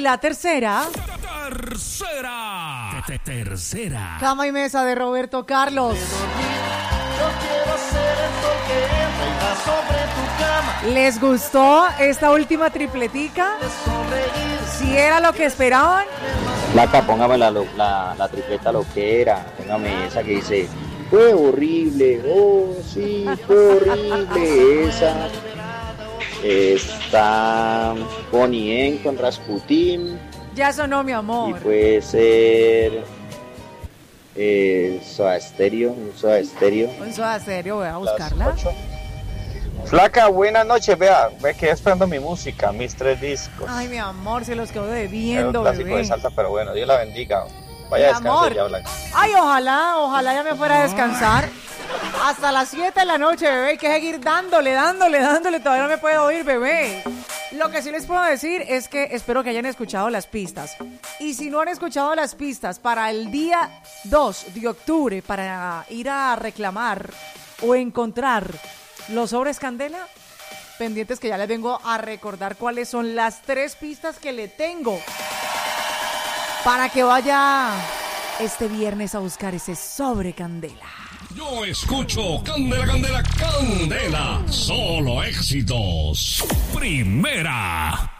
la tercera. Tercera. Cama y mesa de Roberto Carlos. Yo quiero ser el sol que entra y va sobre tu cama. ¿Les gustó esta última tripletica? ¿Si era lo que esperaban? Flaca, póngame la tripleta lo que era. Póngame esa que dice, fue horrible, oh sí, fue horrible. Esa está Bonnie M con Rasputin. Ya sonó, mi amor. Y puede ser Soda Stereo, un Soda Stereo. Un Soda Stereo, voy a buscarla. Flaca, buenas noches, ve que esperando mi música, mis 3 discos. Ay, mi amor, se los quedo Es debiendo, un clásico bebé. de salsa, pero bueno, Dios la bendiga. Vaya a Mi descansar amor. ya, Blanca. Ay, ojalá ya me fuera a descansar. Hasta las 7 de la noche, bebé. Hay que seguir dándole. Todavía no me puedo oír, bebé. Lo que sí les puedo decir es que espero que hayan escuchado las pistas. Y si no han escuchado las pistas, para el día 2 de octubre, para ir a reclamar o encontrar los sobres Candela, pendientes que ya les vengo a recordar cuáles son las 3 pistas que le tengo para que vaya este viernes a buscar ese sobre Candela. Yo escucho Candela, Candela, Candela. Solo éxitos. Primera.